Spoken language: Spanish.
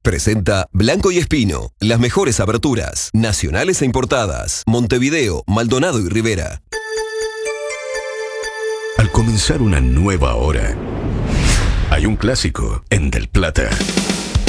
Presenta Blanco y Espino, las mejores aberturas, nacionales e importadas, Montevideo, Maldonado y Rivera. Al comenzar una nueva hora, hay un clásico en Del Plata.